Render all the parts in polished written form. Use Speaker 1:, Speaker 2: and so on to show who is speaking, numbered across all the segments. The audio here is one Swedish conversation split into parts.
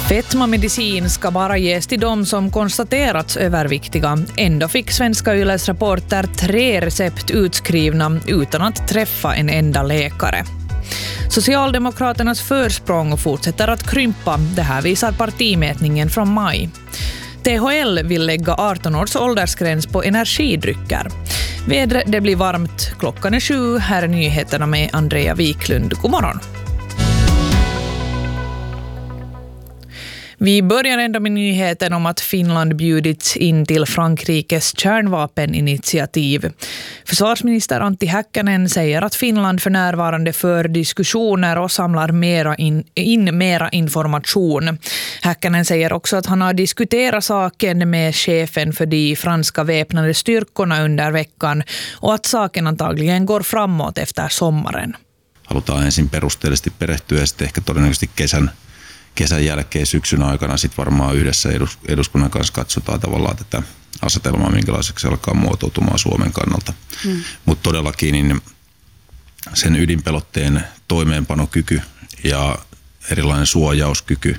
Speaker 1: Fetmamedicin ska bara ges till de som konstaterats överviktiga. Ändå fick Svenska Yles Reporter 3 recept utskrivna utan att träffa en enda läkare. Socialdemokraternas försprång fortsätter att krympa. Det här visar partimätningen från maj. THL vill lägga 18 års åldersgräns på energidrycker. Vädret, det blir varmt. Klockan är 7. Här är nyheterna med Andrea Wiklund. God morgon. Vi börjar ändå med nyheten om att Finland bjudits in till Frankrikes kärnvapeninitiativ. Försvarsminister Antti Häkkänen säger att Finland för närvarande för diskussioner och samlar mera information. Häkkänen säger också att han har diskuterat saken med chefen för de franska väpnade styrkorna under veckan och att saken antagligen går framåt efter sommaren.
Speaker 2: Halutaan ensin perusteellisesti perehtyä ja sitten ehkä todennäköisesti kesän jälkeen syksyn aikana sitten varmaan yhdessä eduskunnan kanssa katsotaan tavallaan tätä asetelmaa, minkälaiseksi se alkaa muotoutumaan Suomen kannalta. Mutta todellakin niin sen ydinpelotteen toimeenpanokyky ja erilainen suojauskyky,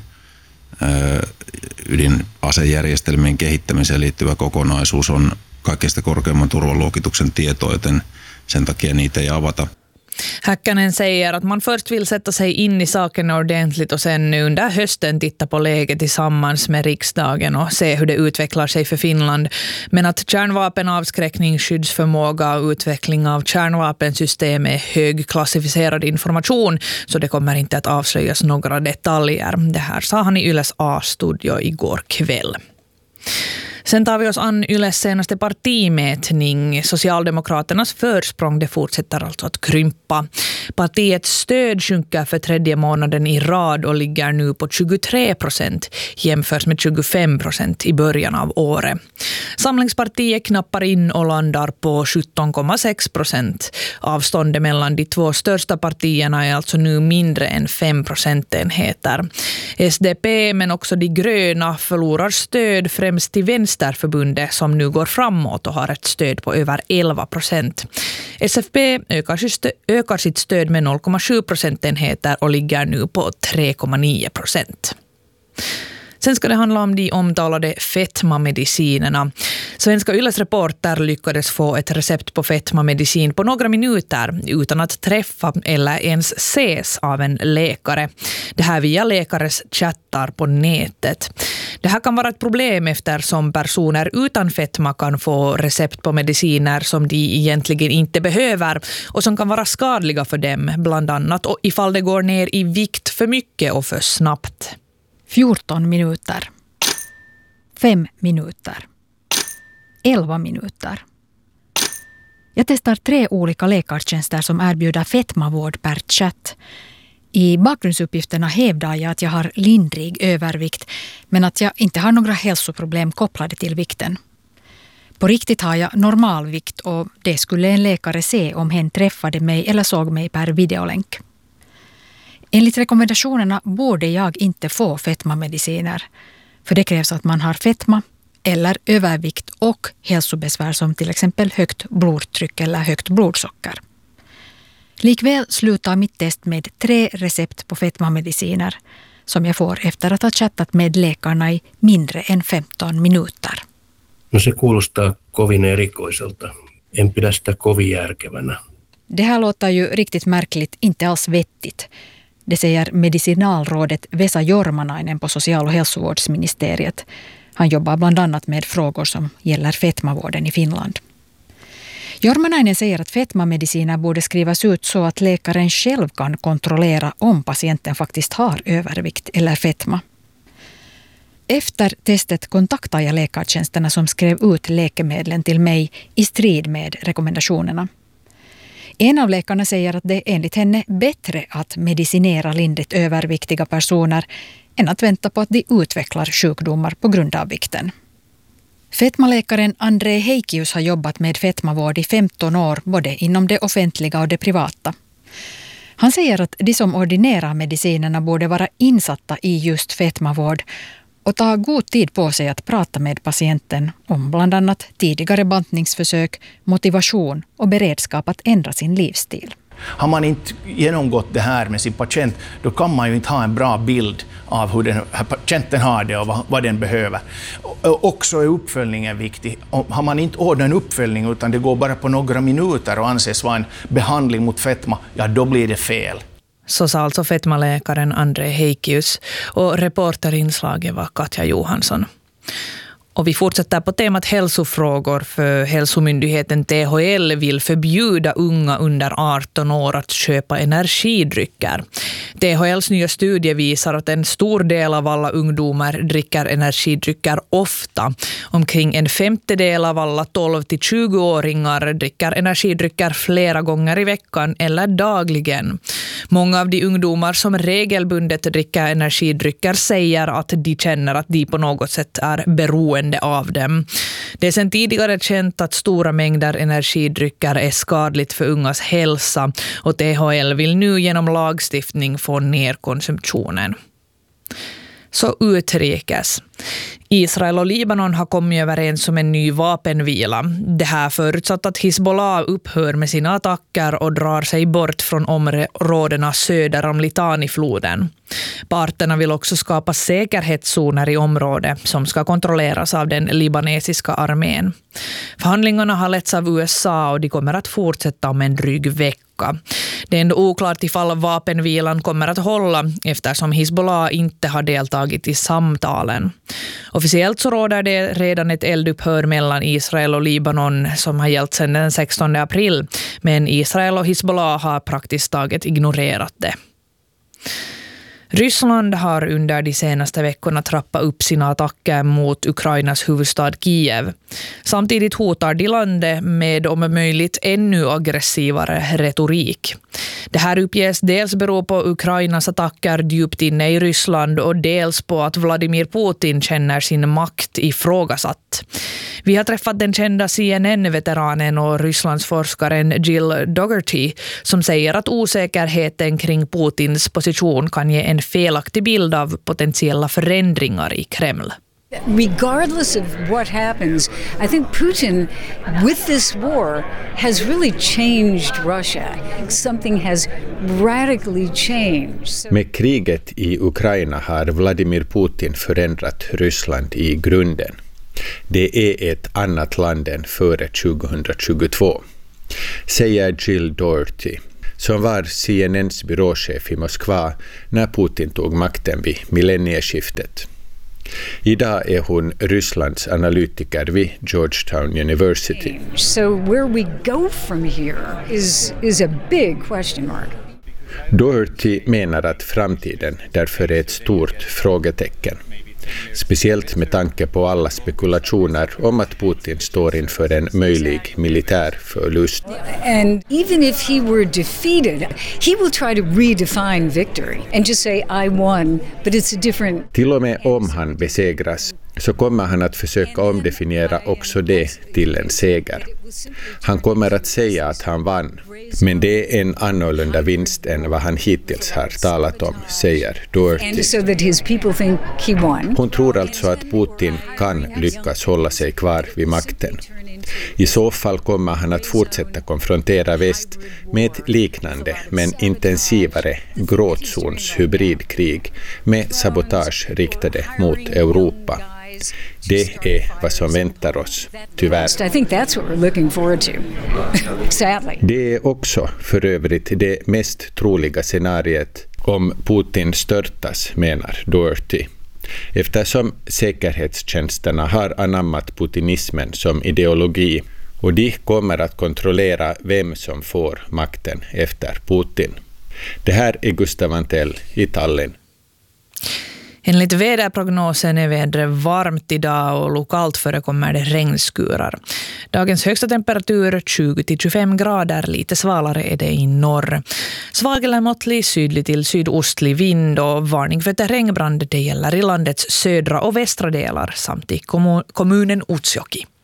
Speaker 2: ydinasejärjestelmien kehittämiseen liittyvä kokonaisuus on kaikkein korkeimman turvaluokituksen tieto, joten sen takia niitä ei avata.
Speaker 1: Häkkänen säger att man först vill sätta sig in i saken ordentligt och sen under hösten titta på läget tillsammans med riksdagen och se hur det utvecklar sig för Finland. Men att kärnvapenavskräckning, skyddsförmåga och utveckling av kärnvapensystem är högklassificerad information, så det kommer inte att avslöjas några detaljer. Det här sa han i Yles A-studio igår kväll. Sen tar vi oss an Yles senaste partimätning. Socialdemokraternas försprång, det fortsätter alltså att krympa. Partiets stöd sjunker för 3:e månaden i rad och ligger nu på 23% jämfört med 25% i början av året. Samlingspartiet knappar in och landar på 17,6%. Avståndet mellan de två största partierna är alltså nu mindre än 5 procentenheter. SDP men också de gröna förlorar stöd främst till Vänsterförbundet som nu går framåt och har ett stöd på över 11%. SFP ökar sitt stöd med 0,7 procentenheter och ligger nu på 3,9%. Sen ska det handla om de omtalade fetmamedicinerna. Svenska Yles Reporter lyckades få ett recept på fetmamedicin på några minuter utan att träffa eller ens ses av en läkare. Det här via läkares chattar på nätet. Det här kan vara ett problem eftersom personer utan fetma kan få recept på mediciner som de egentligen inte behöver och som kan vara skadliga för dem, bland annat ifall det går ner i vikt för mycket och för snabbt.
Speaker 3: 14 minuter, 5 minuter, 11 minuter. Jag testar 3 olika läkartjänster som erbjuder fetmavård per chatt. I bakgrundsuppgifterna hävdar jag att jag har lindrig övervikt men att jag inte har några hälsoproblem kopplade till vikten. På riktigt har jag normalvikt och det skulle en läkare se om hen träffade mig eller såg mig per videolänk. Enligt rekommendationerna borde jag inte få fetmamediciner, för det krävs att man har fetma eller övervikt och hälsobesvär som till exempel högt blodtryck eller högt blodsocker. Likväl slutar mitt test med 3 recept på fetmamediciner som jag får efter att ha chattat med läkarna i mindre än 15 minuter.
Speaker 4: No se kuulostaa kovin erikoiselta. En pidä sitä kovin järkevänä.
Speaker 3: Det här låter ju riktigt märkligt, inte alls vettigt. Det säger medicinalrådet Vesa Jormanainen på social- och hälsovårdsministeriet. Han jobbar bland annat med frågor som gäller fetmavården i Finland. Jormanainen säger att fetmamediciner borde skrivas ut så att läkaren själv kan kontrollera om patienten faktiskt har övervikt eller fetma. Efter testet kontaktade jag läkartjänsterna som skrev ut läkemedlen till mig i strid med rekommendationerna. En av läkarna säger att det är enligt henne bättre att medicinera lindrigt överviktiga personer än att vänta på att de utvecklar sjukdomar på grund av vikten. Fetmaläkaren André Heikius har jobbat med fetmavård i 15 år både inom det offentliga och det privata. Han säger att de som ordinerar medicinerna borde vara insatta i just fetmavård och ta god tid på sig att prata med patienten om bland annat tidigare bantningsförsök, motivation och beredskap att ändra sin livsstil.
Speaker 5: Har man inte genomgått det här med sin patient, då kan man ju inte ha en bra bild av hur den här patienten har det och vad den behöver. Också är uppföljningen viktig. Har man inte ordnat en uppföljning utan det går bara på några minuter och anses vara en behandling mot fetma, ja då blir det fel.
Speaker 1: Så sa alltså fetmaläkaren André Heikius, och reporterinslaget var Katja Johansson. Och vi fortsätter på temat hälsofrågor, för hälsomyndigheten THL vill förbjuda unga under 18 år att köpa energidrycker. THLs nya studie visar att en stor del av alla ungdomar dricker energidrycker ofta. Omkring en femtedel av alla 12-20-åringar dricker energidrycker flera gånger i veckan eller dagligen. Många av de ungdomar som regelbundet dricker energidrycker säger att de känner att de på något sätt är beroende av dem. Det är sedan tidigare känt att stora mängder energidrycker är skadligt för ungas hälsa, och THL vill nu genom lagstiftning få ner konsumtionen. Så utrikes. Israel och Libanon har kommit överens om en ny vapenvila. Det här förutsatt att Hizbollah upphör med sina attacker och drar sig bort från områdena söder om Litanifloden. Parterna vill också skapa säkerhetszoner i området som ska kontrolleras av den libanesiska armén. Förhandlingarna har letts av USA och de kommer att fortsätta om en dryg vecka. Det är ändå oklart ifall vapenvilan kommer att hålla eftersom Hizbollah inte har deltagit i samtalen. Officiellt så råder det redan ett eldupphör mellan Israel och Libanon som har gällt sedan den 16 april, men Israel och Hizbollah har praktiskt taget ignorerat det. Ryssland har under de senaste veckorna trappat upp sina attacker mot Ukrainas huvudstad Kiev. Samtidigt hotar de landet med om möjligt ännu aggressivare retorik. Det här uppges dels bero på Ukrainas attacker djupt inne i Ryssland och dels på att Vladimir Putin känner sin makt ifrågasatt. Vi har träffat den kända CNN-veteranen och Rysslandsforskaren Jill Dougherty som säger att osäkerheten kring Putins position kan ge en felaktig bild av potentiella förändringar i Kreml.
Speaker 6: Regardless of what happens, I think Putin, with this war, has really changed Russia. Something has radically changed.
Speaker 7: Med kriget i Ukraina har Vladimir Putin förändrat Ryssland i grunden. Det är ett annat land än före 2022, säger Jill Dougherty, som var CNNs byråchef i Moskva när Putin tog makten vid millennieskiftet. Idag är hon Rysslands analytiker vid Georgetown University.
Speaker 6: So where we go from here is a big question mark.
Speaker 7: Dougherty menar att framtiden därför är ett stort frågetecken. Speciellt med tanke på alla spekulationer om att Putin står inför en möjlig militär förlust.
Speaker 6: And even if he were defeated, he will try to redefine victory and just say I won, but it's a different.
Speaker 7: Till och med om han besegras så kommer han att försöka omdefiniera också det till en seger. Han kommer att säga att han vann, men det är en annorlunda vinst än vad han hittills har talat om, säger Dougherty. Hon tror alltså att Putin kan lyckas hålla sig kvar vid makten. I så fall kommer han att fortsätta konfrontera väst med ett liknande men intensivare gråtzons hybridkrig med sabotage riktade mot Europa. Det är vad som väntar oss, tyvärr.
Speaker 6: I think that's what we're looking forward to. Sadly.
Speaker 7: Det är också för övrigt det mest troliga scenariet om Putin störtas, menar Dougherty. Eftersom säkerhetstjänsterna har anammat putinismen som ideologi och de kommer att kontrollera vem som får makten efter Putin. Det här är Gustav Antell i Tallinn.
Speaker 1: Enligt väderprognosen är vädret varmt idag och lokalt förekommer det regnskurar. Dagens högsta temperatur 20-25 grader, lite svalare är det i norr. Svag eller måttlig sydlig till sydostlig vind och varning för terrängbrand det gäller i landets södra och västra delar samt i kommunen Utsjoki.